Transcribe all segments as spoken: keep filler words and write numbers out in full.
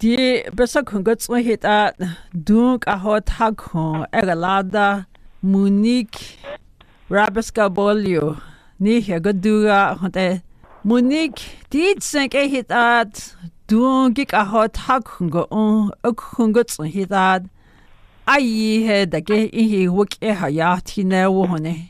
Die besser kungot so hit at dunk a hot hakon egalada Monique Rabeska Bolio ni hegadura honte Monique did sink a hit at dunk a hot hakon go on a kungot so hit at ayi he da ge hi wuk e hayati ne wohone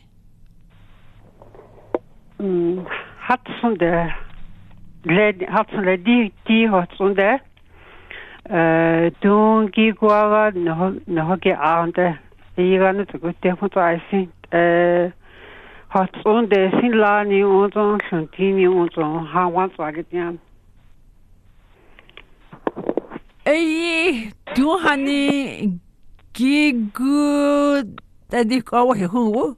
mm hat von der led hat von der die die hat von der äh dunk gwa no no ge aunde 이거는 그때 혼자 있이 에 하츠온데 신라니 온종 선티니 온종 하완스하겠냐 에이 두하니 기구 따디고 해홍고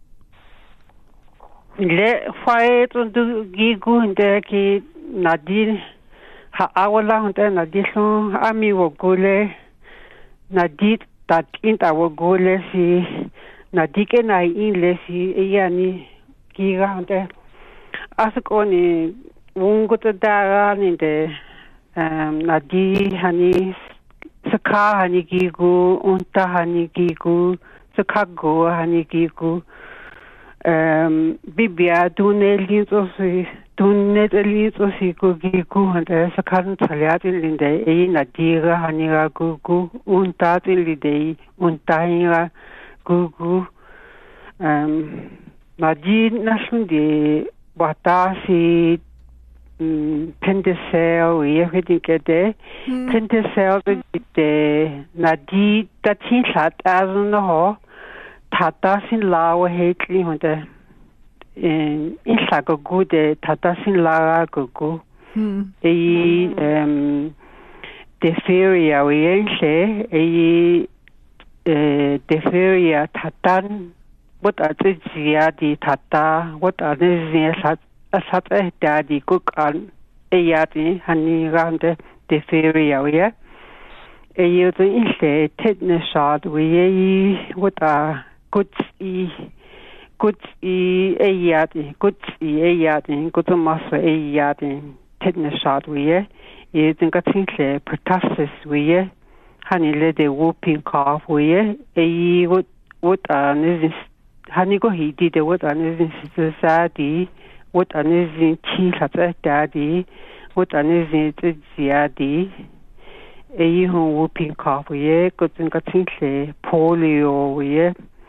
le fae ton du gigu hinde ki nadi ha awala hunde nadi so ami wo gole nadi dat inta wo gole si nadike na inle si yani giga hunde asukoni wongoto daga ninde um nadi hani saka hani gigu unta hani gigu sakago hani gigu um bibia tuneli to si tuneli to si ko gigu hunde sakan chaliati linde e nadiga hani ga gugu unta tilide unta hinga gugu um nadi nasundi batasi pentesel we hedikete pentesel de nadi tatin sat azno tata sin lawa hetli hunde in isago gude tata sin lawa gugu e um deferia we ense e deferia tatan what atsia di tata what atsia sat sat dadi kukan e yati hani gande deferia we e yuto inse tetne shot we what a good e good e ayati good e ayati good masa ayati tetne shot we e tinka tinle pertussis we hani le de whooping cough we e what what an is hani go hidi de what an is society what an is chi sa daddy what an is ziadi e ho whooping cough we good tinka tinle polio we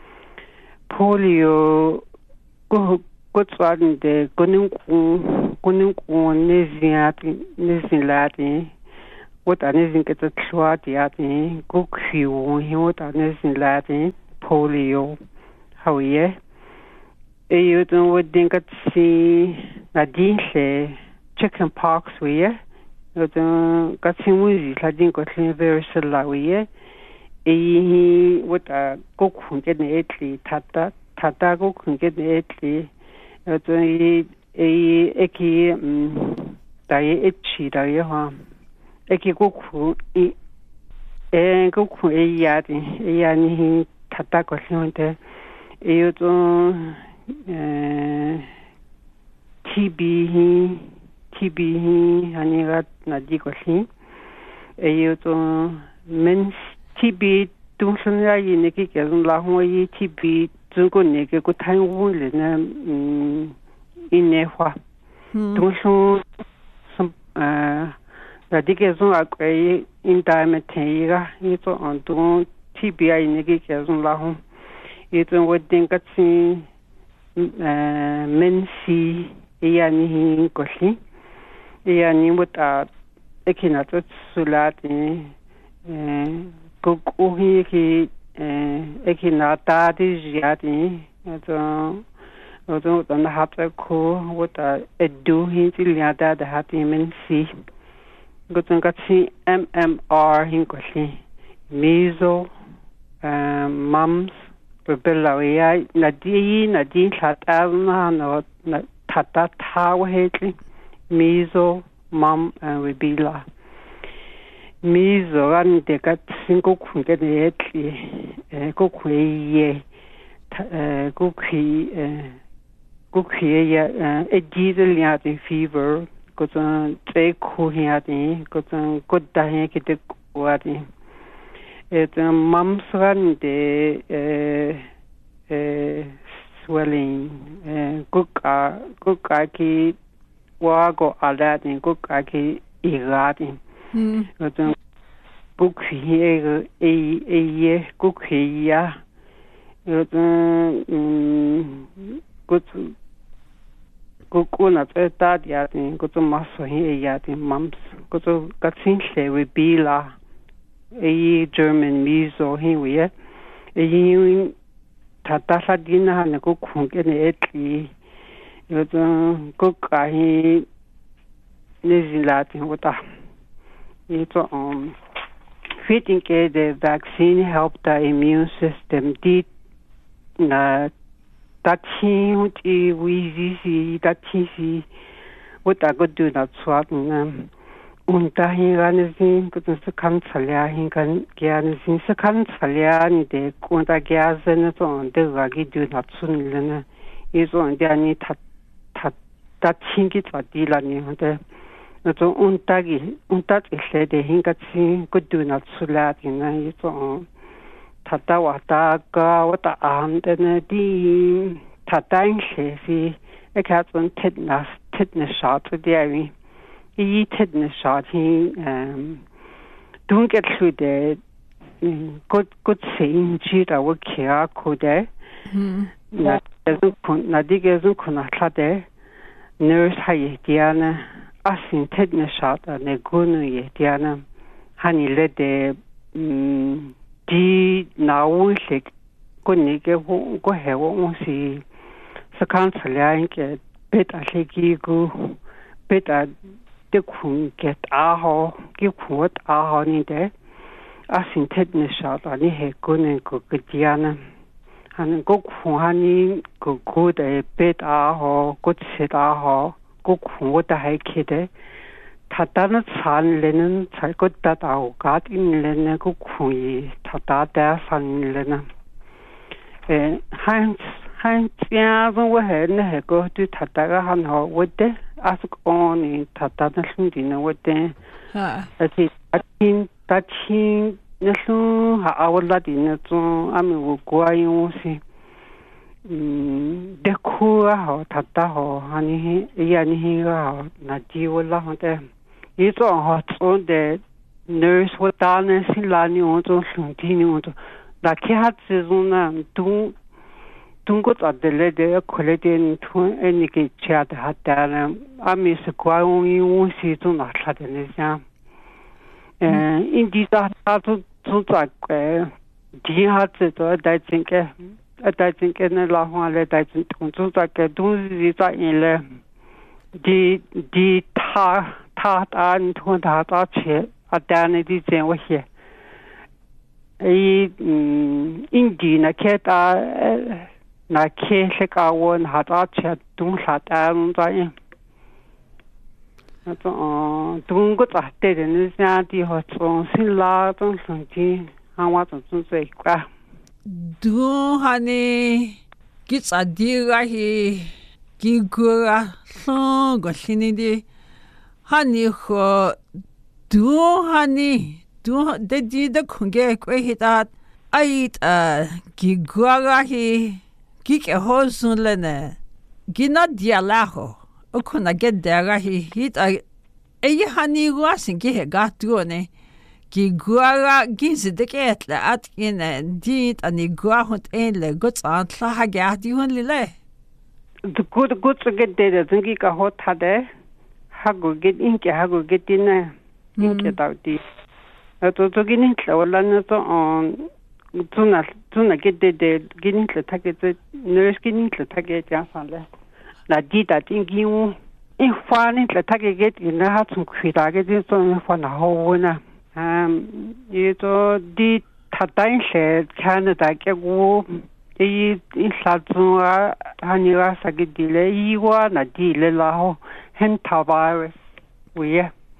polio go go tswande gonin ku gonin ku neziat nezilati what anezin ke tswati ati go khiu hi what anezin lati polio hawiye e yudun wodin kat si nadinse chicken pox wiye yudun kat si muzi ladin ko clean varicella wiye e what a go kunge ne etli tata tata go kunge ne etli to e e eki dai etchi dai ha eki go ku e e go ku e ya di e ya ni tata ko sonte e to eh tb tb hani ga na di ko si e to men tb 동선이야 이네게 계속 라홍이 tb 중국에게 그 타이완을 음 인내화 동선 아 나디게 좀 아까 인다메테이가 이또 안동 tb야 이네게 계속 라홍 이또 ወደን 같이 아 men시 이야니 것이 이야니 뭐다 에키나도 술라티 에 kuhi ki ekinata di jiati to to to na hata ko wata edu hi tiliata da hati men si gotun katsi mmr hin kosi measles mumps rubella ya nadi nadi thata na no thata tha hetli measles mum and rubella mizo ran de kat singo khunge de etli e ko khweye e ko khi e ko khi ya e diesel ya de fever có chừng chế khu hiện đi có chừng cốt đại hiện cái được qua đi et mắm s간 de swelling cook a cook a ki wa go ala đi cook a ki iga đi có chừng cook hi e e e cook hi ya có chừng có cô cô na tse ta dia tin ko to maso hi ya tin mams ko to katsin se we bila e German miso hi we e ta ta sa dina na ko khung ke ne etli yo to ko ka hi ne zila tin ko ta e to um fitting ke the vaccine help the immune system di na that he would be easy that he what I could do that sort um und da hier sehen gut das kann zalia hin kann gerne sind se kann zalia de und da gerne so und der war geht du das sunne ist und der nicht hat hat das hingeht was die la nicht und so und da und das ist der hingeht sie gut du das zu laden ne so tata wata ka wata ahmdene di tataing si e kat un tetanus tetanus shot diawi i tetanus shot hi um don't get through the good good saying ji da wo kia ko de na zu kun na dige zu kun atlade nurse hai diana asin tetanus shot ne gunu ye diana hani le de di now se kuni ke ho ko he wo si sa kan tsala ke beta se ki gu beta de kun ke ta ho ki ku ta ho ni de asin tetanus shot ani he kuni ko ke diana han ko ku hani ko ko de beta ho ko se ta ho ko ku ta he ke de 타다는 산래는 잘 것다다오 가딘래는 그 쿠이 타다다 산래는 에 한한 tsi아는 왜는 해고 또 타다가 한호 왜데 아스코니 타다는 숨디는 왜데 아 아티 아틴 다친 너수 하아월라디는 좀 아미 고아요시 음 데코아 타다호 아니 이 아니가 나지올라 한테 이种哈种的 nurse 或大呢是哪里我种兄弟呢我种那其他这种呢东中国在的来的可能的从哎那个家的哈的呢阿米是关于我是种哪啥的那像嗯印第安他都都在个地下这个带进个带进个那老话来带进同住在个东西在因了的的他他安同他打切啊，当然的这我些，诶，嗯，印度那开打那开是搞我那打切东沙当在样，那种中国在对的那些地方从新拉从身体，俺我从从这一块， 都哈呢，给咋地个是给个啊，上个新的。hani ho du hani du de di de kunge ko hitat ait a gi gwa hi gi ke ho sun le ne gi na dia la ho o kuna get da hi hit a e hani gwa sin gi he ga tu ne gi gwa gi se de ke la at in dit ani gwa hot en le gut an la ha ga di hon le the good good to get there zingi ka hot hade hago get in ke hago get in in ke tauti to to ginin wala na to on tuna tuna get de de ginin le take de nurse ginin le take ja sale la di da tin gi u in fa ni le take get in ha tun khida ge din so in fa na ho na um ye to di tatain se Canada ke gu e in sa tsuwa hani wa sa ge di le i wa na di le la ho henta virus we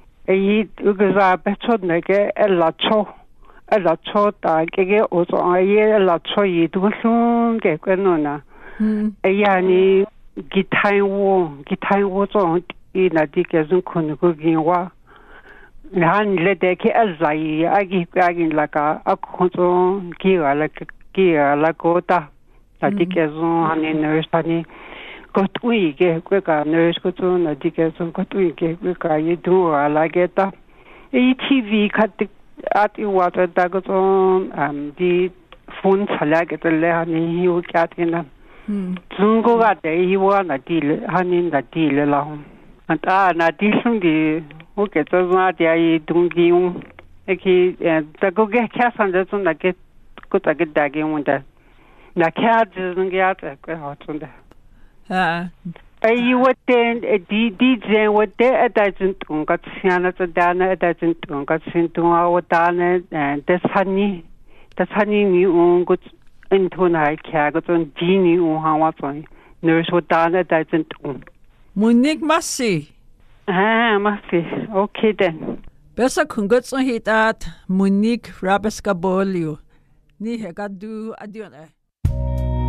e ugaza betod nege ella cho ella cho ta ke o so ai ella cho yi du sun ge kwenona e ya ni gi tai wo gi tai wo zo i na di ke zun kun ko ginwa han le de ke azai agi agi la ka akho ki ala ki ala ko ta na di ke zun han ne stani ko tui ke ko ka ne ko zun na di ke zun ko tui ke ko ka yi du ala ke ta e tv khat at i water da ko zun am di phone chala ke te le han hi u kya tina zun ko ga de i wa na di le han na di le la anta na di sung di o ke to ma dia i dung gi un e ki da go ge kya san de zun na ke ko ta ge da ge un da na kya zun ge at ko ha zun da ah ai wo ten di di zen wo de a da zun tung ka tsian na da na da zun tung ka sin tung a wo da ne de san ni da san ni ni un go in to na kya go zun ji ni un ha wa zun ne so da na da zun tung Monique Massi. Ah, Massi. Okay then. Besa kungot so hitat Monique Rabescabolio. Ni hega du adion eh.